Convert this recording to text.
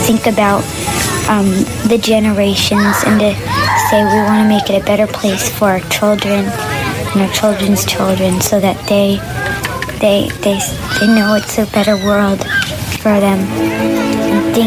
think about the generations and to say we want to make it a better place for our children and our children's children, so that they know it's a better world for them. And